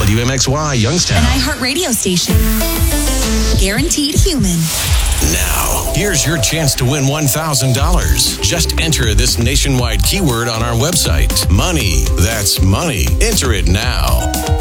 WMXY Youngstown. An iHeart radio station. Guaranteed human. Now, here's your chance to win $1,000. Just enter this nationwide keyword on our website. Money. That's money. Enter it now.